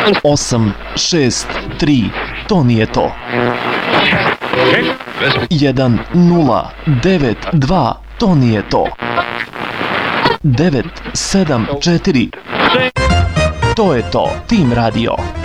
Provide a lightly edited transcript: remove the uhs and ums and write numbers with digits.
863, to nije to. 1092, to nije to. 974, to je to. Tim Radio.